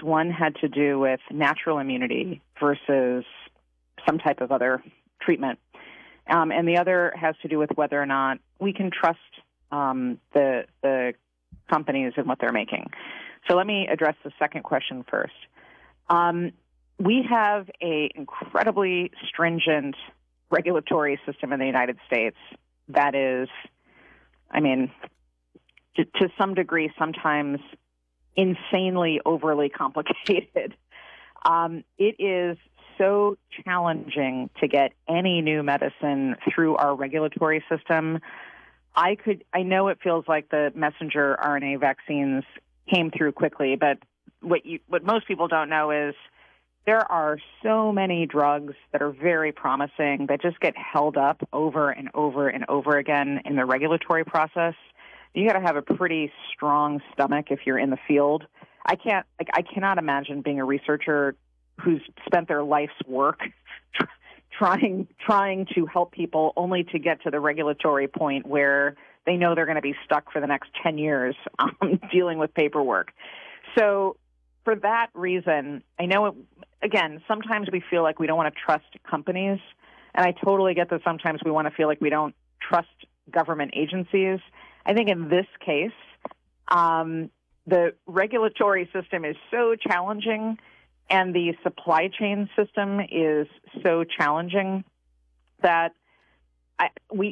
One had to do with natural immunity versus some type of other treatment. And the other has to do with whether or not we can trust the companies and what they're making. So let me address the second question first. We have an incredibly stringent regulatory system in the United States that is, I mean, to some degree, sometimes insanely overly complicated. It is so challenging to get any new medicine through our regulatory system. I know it feels like the messenger RNA vaccines came through quickly, but what most people don't know is there are so many drugs that are very promising that just get held up over and over and over again in the regulatory process. You got to have a pretty strong stomach if you're in the field. I cannot imagine being a researcher who's spent their life's work trying to help people only to get to the regulatory point where they know they're going to be stuck for the next 10 years dealing with paperwork. So for that reason, I know, again, sometimes we feel like we don't want to trust companies, and I totally get that sometimes we want to feel like we don't trust government agencies. I think in this case, the regulatory system is so challenging and the supply chain system is so challenging that we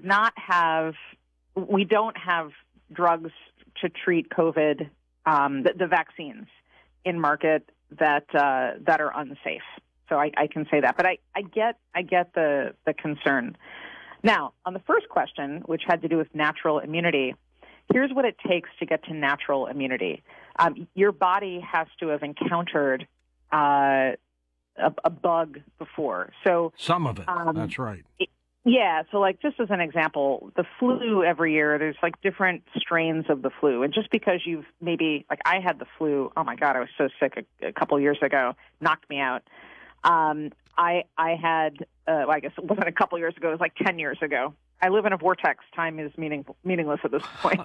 don't have drugs to treat COVID, the vaccines in market that are unsafe. So I can say that, but I get the concern. Now, on the first question, which had to do with natural immunity, here's what it takes to get to natural immunity. Your body has to have encountered a bug before. So some of it, that's right. Yeah, so like just as an example, the flu every year, there's like different strains of the flu. And just because you've maybe, like I had the flu, oh my God, I was so sick a couple of years ago, knocked me out. I had, I guess it wasn't a couple of years ago, it was like 10 years ago. I live in a vortex. Time is meaningless at this point.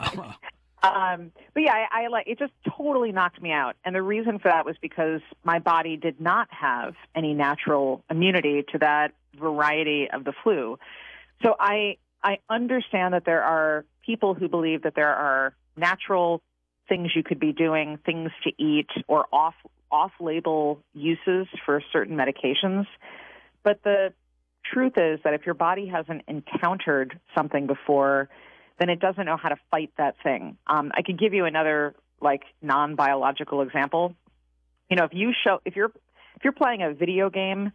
But yeah, it just totally knocked me out. And the reason for that was because my body did not have any natural immunity to that variety of the flu. So I understand that there are people who believe that there are natural things you could be doing, things to eat, or off-label uses for certain medications. But the truth is that if your body hasn't encountered something before, then it doesn't know how to fight that thing. I could give you another non-biological example. You know, if you're playing a video game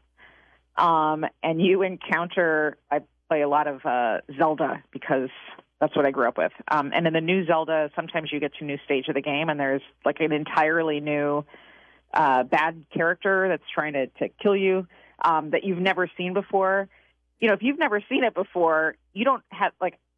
and you encounter, I play a lot of Zelda because that's what I grew up with. And in the new Zelda, sometimes you get to a new stage of the game and there's like an entirely new bad character that's trying to kill you that you've never seen before. You know, if you've never seen it before, you don't have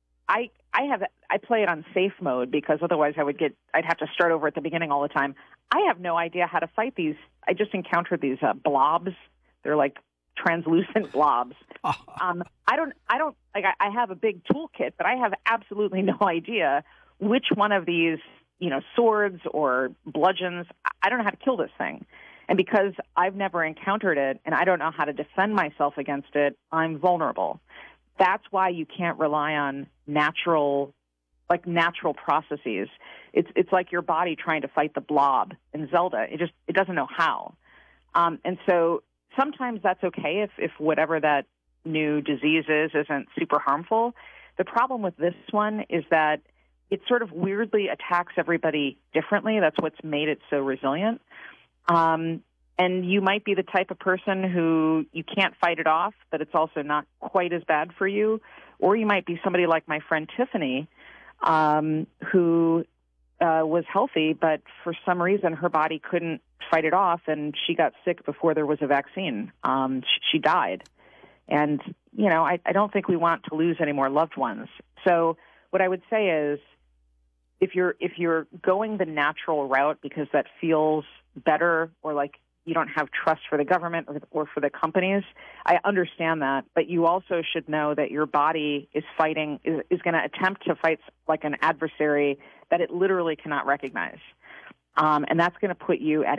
I play it on safe mode because otherwise I'd have to start over at the beginning all the time. I have no idea how to fight these. I just encountered these blobs. They're like translucent blobs. I have a big toolkit, but I have absolutely no idea which one of these, swords or bludgeons. I don't know how to kill this thing. And because I've never encountered it and I don't know how to defend myself against it, I'm vulnerable. That's why you can't rely on natural processes. It's like your body trying to fight the blob in Zelda. It doesn't know how. And so sometimes that's okay if whatever that new disease isn't super harmful. The problem with this one is that it sort of weirdly attacks everybody differently. That's what's made it so resilient. And you might be the type of person who you can't fight it off, but it's also not quite as bad for you. Or you might be somebody like my friend Tiffany, who was healthy, but for some reason her body couldn't fight it off, and she got sick before there was a vaccine. She died. And, I don't think we want to lose any more loved ones. So what I would say is if you're going the natural route because that feels better or like you don't have trust for the government or for the companies, I understand that. But you also should know that your body is going to attempt to fight like an adversary that it literally cannot recognize. And that's going to put you at